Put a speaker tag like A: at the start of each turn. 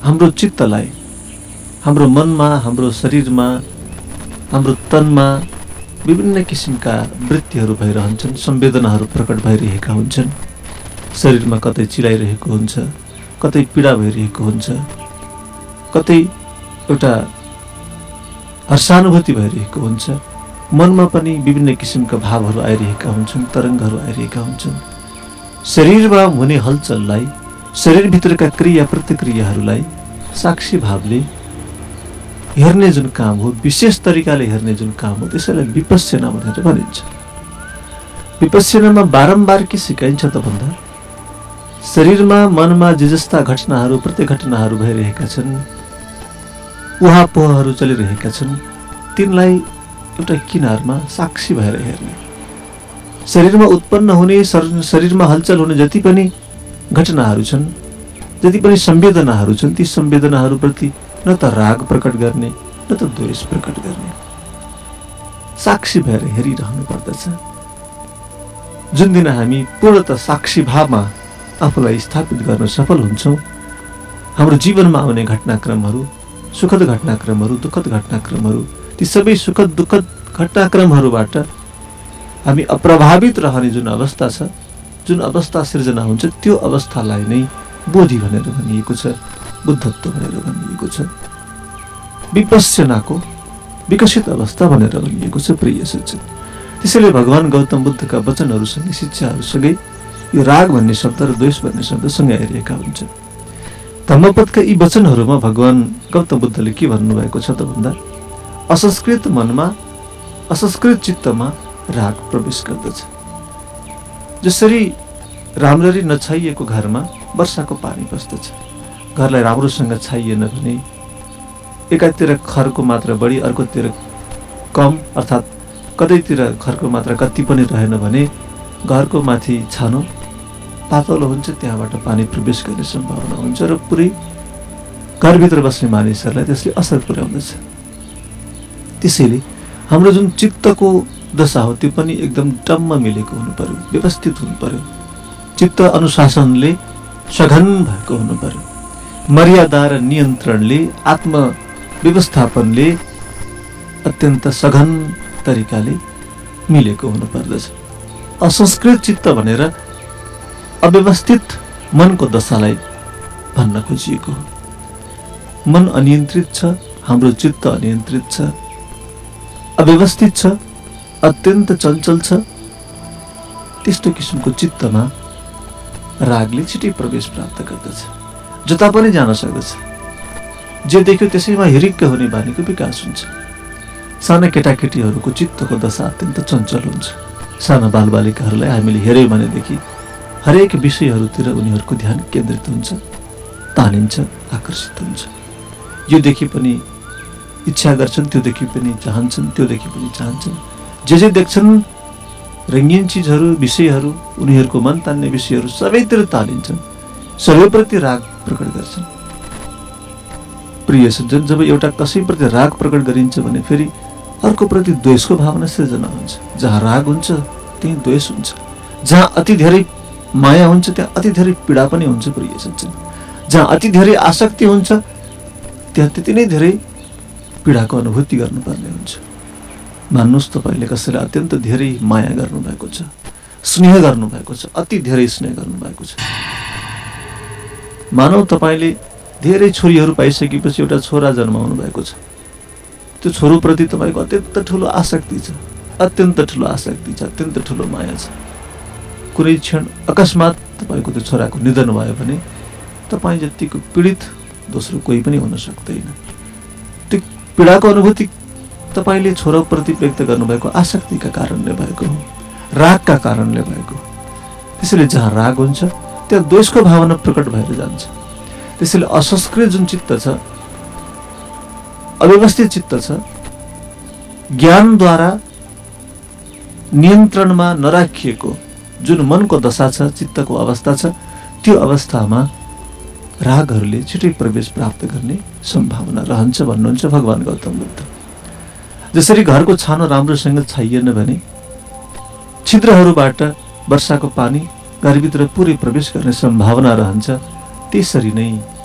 A: हाम्रो चित्तलाई, हाम्रो मनमा, हाम्रो शरीरमा, हाम्रो तनमा विभिन्न किसिमका वृत्तिहरू भइरहन्छन्, संवेदनाहरू प्रकट भइरहेका हुन्छन्। शरीरमा कतै चिलाइरहेको हुन्छ, कतै पीडा भइरहेको हुन्छ, कतै एउटा हर्षानुभूति भइरहेको हुन्छ। मनमा पनि विभिन्न किसिमका भावहरू आइरहेका हुन्छन्, तरङ्गहरू आइरहेका हुन्छन्। शरीरमा हुने हलचललाई, शरीरभित्रका क्रिया प्रतिक्रियाहरूलाई साक्षी भावले हेर्ने जुन काम हो, विशेष तरिकाले हेर्ने जुन काम हो, त्यसैलाई विपश्यना भनेर भनिन्छ। विपश्यनामा बारम्बार के सिकाइन्छ त भन्दा शरीरमा मनमा जे जस्ता घटनाहरू प्रतिघटनाहरू भइरहेका छन्, उहापोहहरू चलिरहेका छन्, तिनलाई एउटा किनारमा साक्षी भएर हेर्ने। शरीरमा उत्पन्न हुने, शरीरमा हलचल हुने जति पनि घटनाहरू छन्, जति पनि संवेदनाहरू छन्, ती संवेदनाहरूप्रति न त राग प्रकट गर्ने, न त द्वेष प्रकट गर्ने, साक्षी भएर हेरिरहनु पर्दछ। जुन दिन हामी पूर्णतः साक्षी भावमा आफूलाई स्थापित गर्न सफल हुन्छौँ, हाम्रो जीवनमा आउने घटनाक्रमहरू, सुखद घटनाक्रमहरू, दुःखद घटनाक्रमहरू, ती सबै सुखद दुःखद घटनाक्रमहरूबाट हामी अप्रभावित रहने जुन अवस्था छ, जुन अवस्था सिर्जना हुन्छ, त्यो अवस्थालाई नै बोधि भनेर भनिएको छ, बुद्धत्व भनेर भनिएको छ, विपश्यनाको विकसित अवस्था भनेर भनिएको छ। प्रिय सज्जन, त्यसैले भगवान गौतम बुद्धका वचनहरूसँगै, शिक्षाहरूसँगै यो राग भन्ने शब्द र द्वेष भन्ने शब्द सँगै आइरहेका हुन्छन्। धम्मपदका यी वचनहरूमा भगवान गौतम बुद्धले के भन्नुभएको छ त भन्दा असंस्कृत मनमा, असंस्कृत चित्तमा राग प्रवेश गर्दछ। जसरी राम्ररी नछाइएको घरमा वर्षाको पानी पस्दछ, घरलाई राम्रोसँग छाइएन भने एकातिर खरको मात्रा बढी, अर्कोतिर कम, अर्थात् कतैतिर खरको मात्रा कति पनि रहेन भने घरको माथि छानो पातलो हुन्छ, त्यहाँबाट पानी प्रवेश गर्ने सम्भावना हुन्छ र पुरै घरभित्र बस्ने मानिसहरूलाई त्यसले असर पुर्याउँदछ। त्यसैले हाम्रो जुन चित्तको दशा हो त्यो पनि एकदम टम्म मिलेको हुनु पर्यो, व्यवस्थित हुनु पर्यो। चित्त अनुशासनले सघन भएको हुनु पर्यो, मर्यादा र नियन्त्रणले, आत्म व्यवस्थापनले अत्यन्त सघन तरिकाले मिलेको हुनु पर्दछ। असंस्कृत चित्त भनेर अव्यवस्थित मनको दशालाई भन्न खोजिएको हो। मन अनियन्त्रित छ, हाम्रो चित्त अनियन्त्रित छ, अव्यवस्थित छ, अत्यन्त चञ्चल छ। त्यस्तो किसिमको चित्तमा रागले छिटै प्रवेश प्राप्त गर्दछ, जता पनि जान सक्दछ। जे देख्यो त्यसैमा हिरिक्क हुने बानीको विकास हुन्छ। साना केटाकेटीहरूको चित्तको दशा अत्यन्त चञ्चल हुन्छ। साना बालबालिकाहरूलाई हामीले हेऱ्यौँ भनेदेखि हरेक विषयहरूतिर उनीहरूको ध्यान केन्द्रित हुन्छ, तानिन्छ, आकर्षित हुन्छ। यो देखि पनि इच्छा गर्छन्, त्यो देखि पनि चाहन्छन्, त्यो देखि पनि चाहन्छन्। जे देख्छन् रङ्गीन चिजहरू, विषयहरू, उनीहरूको मन तान्ने विषयहरू सबैतिर तानिन्छन्, सबैप्रति राग प्रकट गर्छन्। प्रिय सज्जन, जब एउटा कसैप्रति राग प्रकट गरिन्छ भने फेरि अर्कोप्रति द्वेषको भावना सृजना हुन्छ। जहाँ राग हुन्छ त्यही द्वेष हुन्छ, जहाँ अति धेरै माया हुन्छ त्यहाँ अति धेरै पीडा पनि हुन्छ। प्रिय सज्जन, जहाँ अति धेरै आसक्ति हुन्छ त्यहाँ त्यति नै धेरै पीडाको अनुभूति गर्नुपर्ने हुन्छ। मान्नुहोस्, तपाईँले कसैलाई अत्यन्त धेरै माया गर्नुभएको छ, स्नेह गर्नुभएको छ, अति धेरै स्नेह गर्नुभएको छ। मानौ तपाईँले धेरै छोरीहरू पाइसकेपछि एउटा छोरा जन्माउनु भएको छ, त्यो छोरोप्रति तपाईँको अत्यन्त ठुलो आसक्ति छ, अत्यन्त ठुलो आसक्ति छ, अत्यन्त ठुलो माया छ। कुनै क्षण अकस्मात तपाईँको त्यो छोराको निधन भयो भने तपाईँ जतिको पीडित दोस्रो कोही पनि हुन सक्दैन। त्यो पीडाको अनुभूति तपाईँले छोराप्रति व्यक्त गर्नुभएको आसक्तिका कारणले भएको हो, रागका कारणले भएको हो। त्यसैले जहाँ राग हुन्छ त्यहाँ द्वेषको भावना प्रकट भएर जान्छ। त्यसैले असंस्कृत जुन चित्त छ, अव्यवस्थित चित्त छ, ज्ञानद्वारा नियन्त्रणमा नराखिएको जुन मनको दशा छ, चित्तको अवस्था छ, त्यो अवस्थामा रागहरूले छिटै प्रवेश प्राप्त गर्ने सम्भावना रहन्छ भन्नुहुन्छ भगवान गौतम बुद्ध। जसरी घरको छानो राम्रोसँग छाइएन भने छिद्रहरूबाट वर्षाको पानी घरभित्र पुरै प्रवेश गर्ने सम्भावना रहन्छ, त्यसरी नै